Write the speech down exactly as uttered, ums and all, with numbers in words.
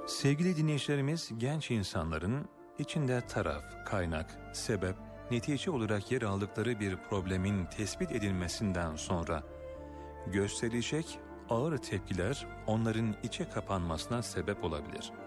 Sevgili dinleyicilerimiz, genç insanların içinde taraf, kaynak, sebep, netice olarak yer aldıkları bir problemin tespit edilmesinden sonra gösterecek ağır tepkiler onların içe kapanmasına sebep olabilir.